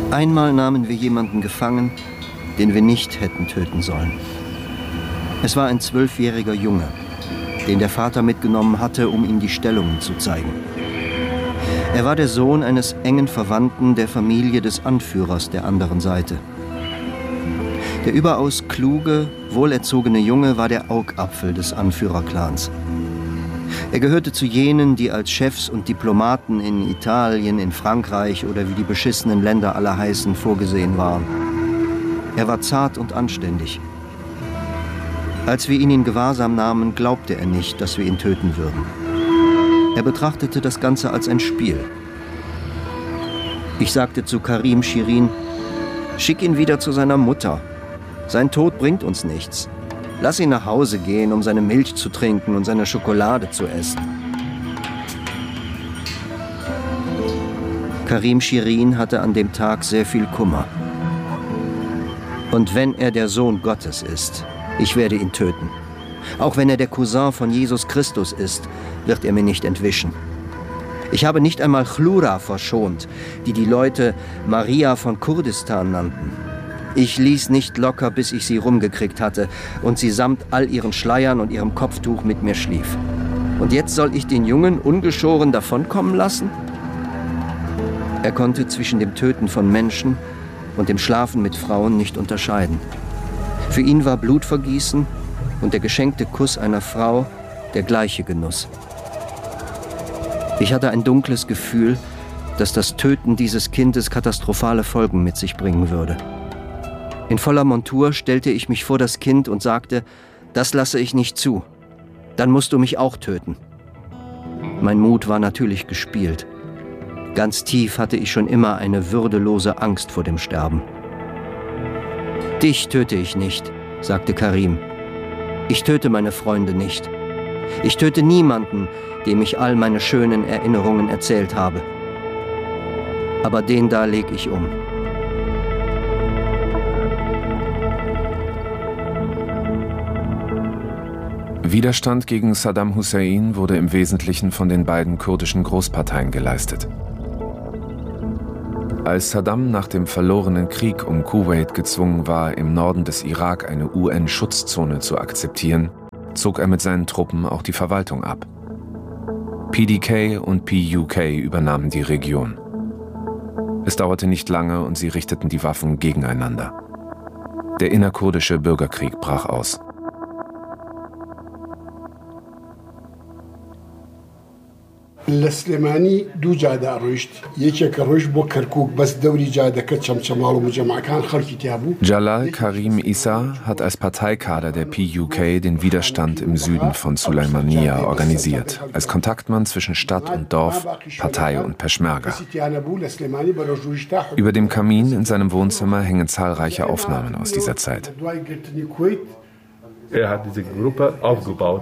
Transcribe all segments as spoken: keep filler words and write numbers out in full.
Einmal nahmen wir jemanden gefangen, den wir nicht hätten töten sollen. Es war ein zwölfjähriger Junge, den der Vater mitgenommen hatte, um ihm die Stellungen zu zeigen. Er war der Sohn eines engen Verwandten der Familie des Anführers der anderen Seite. Der überaus kluge, wohlerzogene Junge war der Augapfel des Anführerclans. Er gehörte zu jenen, die als Chefs und Diplomaten in Italien, in Frankreich oder wie die beschissenen Länder alle heißen, vorgesehen waren. Er war zart und anständig. Als wir ihn in Gewahrsam nahmen, glaubte er nicht, dass wir ihn töten würden. Er betrachtete das Ganze als ein Spiel. Ich sagte zu Karim Shirin, schick ihn wieder zu seiner Mutter. Sein Tod bringt uns nichts. Lass ihn nach Hause gehen, um seine Milch zu trinken und seine Schokolade zu essen. Karim Shirin hatte an dem Tag sehr viel Kummer. Und wenn er der Sohn Gottes ist, ich werde ihn töten. Auch wenn er der Cousin von Jesus Christus ist, wird er mir nicht entwischen. Ich habe nicht einmal Chlura verschont, die die Leute Maria von Kurdistan nannten. Ich ließ nicht locker, bis ich sie rumgekriegt hatte und sie samt all ihren Schleiern und ihrem Kopftuch mit mir schlief. Und jetzt soll ich den Jungen ungeschoren davonkommen lassen? Er konnte zwischen dem Töten von Menschen und dem Schlafen mit Frauen nicht unterscheiden. Für ihn war Blutvergießen und der geschenkte Kuss einer Frau der gleiche Genuss. Ich hatte ein dunkles Gefühl, dass das Töten dieses Kindes katastrophale Folgen mit sich bringen würde. In voller Montur stellte ich mich vor das Kind und sagte, das lasse ich nicht zu. Dann musst du mich auch töten. Mein Mut war natürlich gespielt. Ganz tief hatte ich schon immer eine würdelose Angst vor dem Sterben. Dich töte ich nicht, sagte Karim. Ich töte meine Freunde nicht. Ich töte niemanden, dem ich all meine schönen Erinnerungen erzählt habe. Aber den da leg ich um. Widerstand gegen Saddam Hussein wurde im Wesentlichen von den beiden kurdischen Großparteien geleistet. Als Saddam nach dem verlorenen Krieg um Kuwait gezwungen war, im Norden des Irak eine U N-Schutzzone zu akzeptieren, zog er mit seinen Truppen auch die Verwaltung ab. P D K und P U K übernahmen die Region. Es dauerte nicht lange und sie richteten die Waffen gegeneinander. Der innerkurdische Bürgerkrieg brach aus. Jalal Karim Issa hat als Parteikader der P U K den Widerstand im Süden von Sulaymaniyah organisiert, als Kontaktmann zwischen Stadt und Dorf, Partei und Peschmerga. Über dem Kamin in seinem Wohnzimmer hängen zahlreiche Aufnahmen aus dieser Zeit. Er hat diese Gruppe aufgebaut.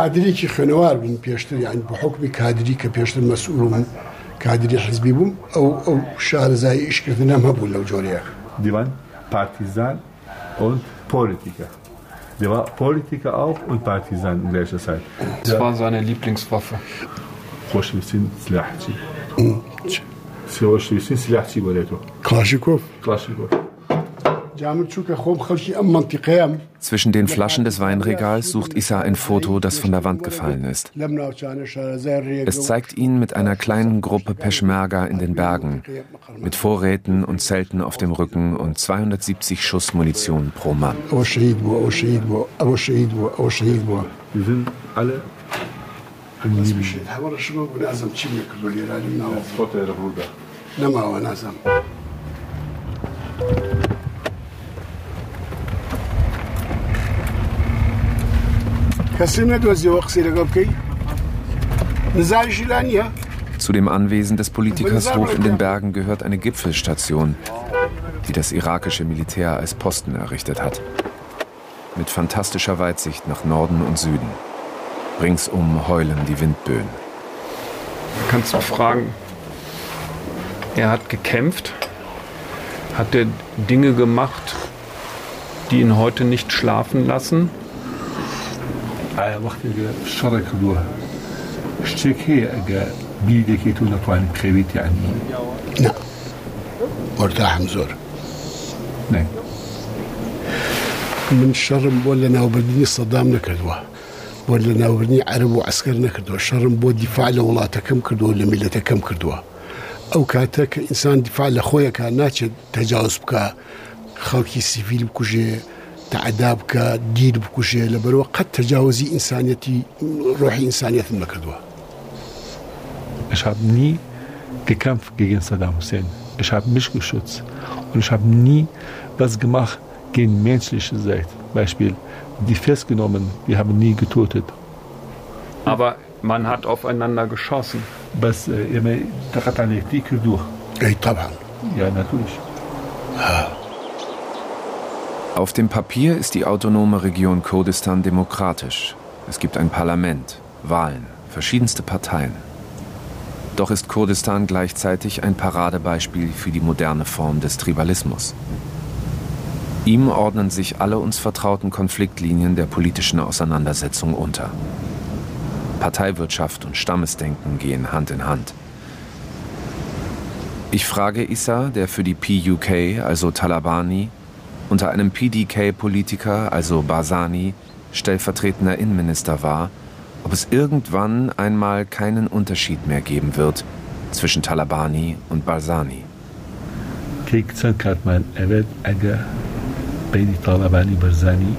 Die waren Partisan und Politiker. Der war Politiker auch und Partisan in gleicher Zeit. Das war seine Lieblingswaffe. Kalaschnikow. Kalaschnikow. Zwischen den Flaschen des Weinregals sucht Issa ein Foto, das von der Wand gefallen ist. Es zeigt ihn mit einer kleinen Gruppe Peschmerga in den Bergen, mit Vorräten und Zelten auf dem Rücken und zweihundertsiebzig Schuss Munition pro Mann. Wir sind alle im Lieben. Zu dem Anwesen des Politikers hoch in den Bergen gehört eine Gipfelstation, die das irakische Militär als Posten errichtet hat. Mit fantastischer Weitsicht nach Norden und Süden. Ringsum heulen die Windböen. Kannst du fragen, er hat gekämpft, hat er Dinge gemacht, die ihn heute nicht schlafen lassen? وقتی که شر کردوه اشتكي اجا بيدك يتونا طوال كريبيت يعني لا مرتاح مزور. Nein. من شرم ولا ناوبردني صدام نكردوه ولا ناوبردني عرب وعسكر نكردوه شرم بو دفاع لولاتكم كردوه لملتكم كردوه أو كاتك إنسان دفاع لخويا كان ناتش تجاوز بك خلقي سيفيل بكوجي تعذاب بك دير بكوجي لبرو قد تجاوزي إنسانيتي روحي إنسانية نكردوه. Ich habe nie gekämpft gegen Saddam Hussein. Ich habe mich geschützt. Und ich habe nie was gemacht gegen menschliche Seite. Beispiel, die festgenommen, wir haben nie getötet. Aber man hat aufeinander geschossen. بس يعني ضغط عليك دي كردوه. أي طبعا. Ja, natürlich. Auf dem Papier ist die autonome Region Kurdistan demokratisch. Es gibt ein Parlament, Wahlen, verschiedenste Parteien. Doch ist Kurdistan gleichzeitig ein Paradebeispiel für die moderne Form des Tribalismus. Ihm ordnen sich alle uns vertrauten Konfliktlinien der politischen Auseinandersetzung unter. Parteiwirtschaft und Stammesdenken gehen Hand in Hand. Ich frage Issa, der für die P U K, also Talabani, unter einem P D K-Politiker, also Barzani, stellvertretender Innenminister war, ob es irgendwann einmal keinen Unterschied mehr geben wird zwischen Talabani und Barzani. كيك تسنكرت من أبد أجا بين طالباني برزاني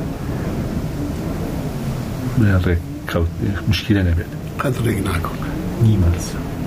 من الرك كوت مشكلة نبت. قد رجناكم. Niemals.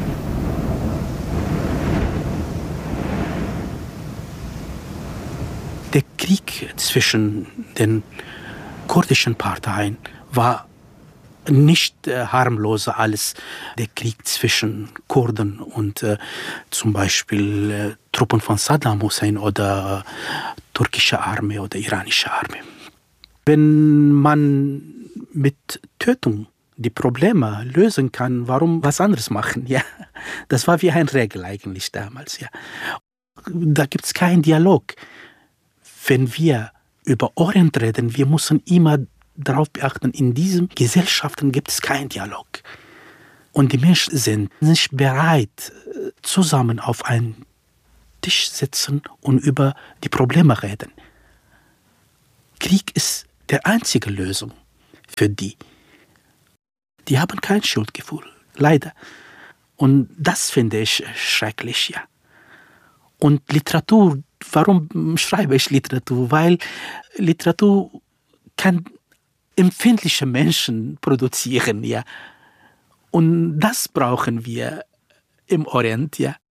Der Krieg zwischen den kurdischen Parteien war nicht äh, harmloser als der Krieg zwischen Kurden und äh, zum Beispiel äh, Truppen von Saddam Hussein oder äh, türkische Armee oder iranische Armee. Wenn man mit Tötung die Probleme lösen kann, warum was anderes machen? Ja, das war wie eine Regel eigentlich damals. Ja, da gibt es keinen Dialog. Wenn wir über Orient reden, wir müssen immer darauf beachten, in diesen Gesellschaften gibt es keinen Dialog. Und die Menschen sind nicht bereit, zusammen auf einen Tisch sitzen und über die Probleme reden. Krieg ist die einzige Lösung für die. Die haben kein Schuldgefühl, leider. Und das finde ich schrecklich, ja. Und Literatur, warum schreibe ich Literatur? Weil Literatur kann empfindliche Menschen produzieren, ja. Und das brauchen wir im Orient, ja.